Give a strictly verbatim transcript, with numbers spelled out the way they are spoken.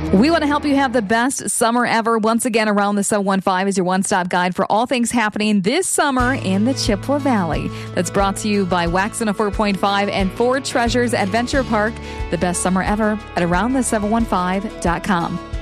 We want to help you have the best summer ever. Once again, Around the seven one five is your one-stop guide for all things happening this summer in the Chippewa Valley. That's brought to you by Waxahachie four point five and Ford Treasures Adventure Park. The best summer ever at around the seven one five dot com.